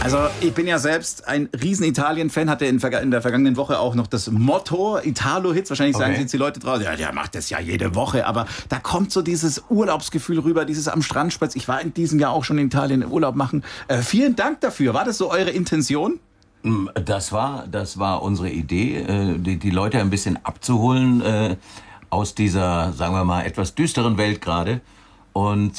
Also ich bin ja selbst ein riesen Italien-Fan, hatte in der vergangenen Woche auch noch das Motto Italo-Hits. Wahrscheinlich sagen sich jetzt die Leute draußen, ja, der macht das ja jede Woche. Aber da kommt so dieses Urlaubsgefühl rüber, dieses am Strand spazieren. Ich war in diesem Jahr auch schon in Italien Urlaub machen. Vielen Dank dafür. War das so eure Intention? Das war unsere Idee, die Leute ein bisschen abzuholen aus dieser, sagen wir mal, etwas düsteren Welt gerade und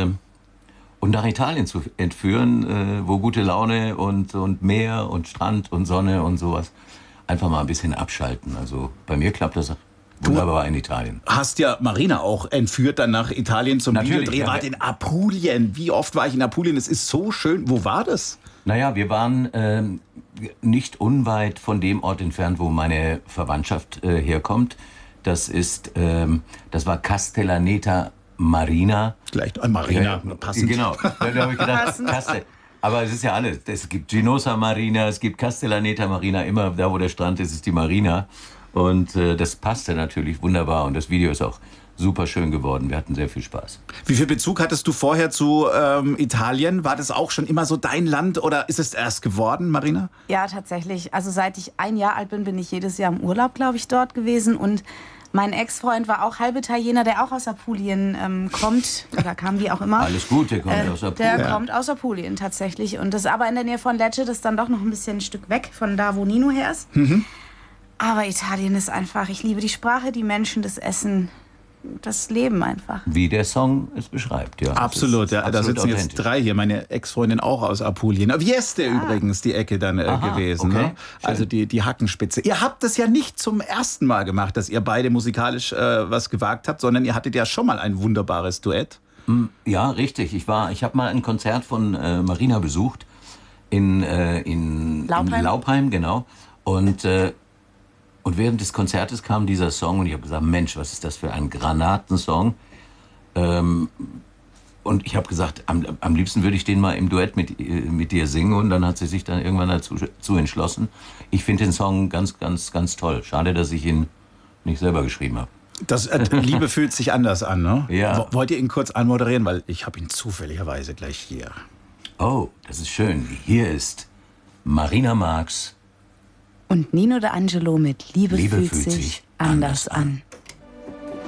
nach Italien zu entführen, wo gute Laune und Meer und Strand und Sonne und sowas einfach mal ein bisschen abschalten. Also bei mir klappt das wunderbar in Italien. Hast ja Marina auch entführt dann nach Italien zum Videodreh. Ja, wart in Apulien. Wie oft war ich in Apulien? Es ist so schön. Wo war das? Naja, wir waren nicht unweit von dem Ort entfernt, wo meine Verwandtschaft herkommt. Das war Castellaneta Marina. Gleich Marina, passend. Genau, da habe ich gedacht, aber es ist ja alles. Es gibt Ginosa Marina, es gibt Castellaneta Marina, immer da, wo der Strand ist, ist die Marina. Und das passte natürlich wunderbar und das Video ist auch super schön geworden. Wir hatten sehr viel Spaß. Wie viel Bezug hattest du vorher zu Italien? War das auch schon immer so dein Land oder ist es erst geworden, Marina? Ja, tatsächlich. Also seit ich 1 Jahr alt bin, bin ich jedes Jahr im Urlaub, glaube ich, dort gewesen. Und mein Ex-Freund war auch halb Italiener, der auch aus Apulien kommt. Oder kam, wie auch immer. Alles gut, der kommt aus Apulien. Der kommt aus Apulien tatsächlich. Und das ist aber in der Nähe von Lecce, das ist dann doch noch ein bisschen ein Stück weg von da, wo Nino her ist. Mhm. Aber Italien ist einfach, ich liebe die Sprache, die Menschen, das Essen, das Leben einfach. Wie der Song es beschreibt, ja. Absolut, ja. Da sitzen jetzt 3 hier, meine Ex-Freundin auch aus Apulien. Vieste übrigens, die Ecke dann gewesen. Okay. Ne? Also die Hackenspitze. Ihr habt das ja nicht zum ersten Mal gemacht, dass ihr beide musikalisch was gewagt habt, sondern ihr hattet ja schon mal ein wunderbares Duett. Ja, richtig. Ich habe mal ein Konzert von Marina besucht in Laupheim, genau. Und während des Konzertes kam dieser Song und ich habe gesagt, Mensch, was ist das für ein Granatensong? Und ich habe gesagt, am liebsten würde ich den mal im Duett mit dir singen. Und dann hat sie sich dann irgendwann dazu entschlossen. Ich finde den Song ganz, ganz, ganz toll. Schade, dass ich ihn nicht selber geschrieben habe. Das Liebe fühlt sich anders an, ne? Ja. Wollt ihr ihn kurz anmoderieren? Weil ich habe ihn zufälligerweise gleich hier. Oh, das ist schön. Hier ist Marina Marx und Nino D'Angelo mit Liebe fühlt sich anders an.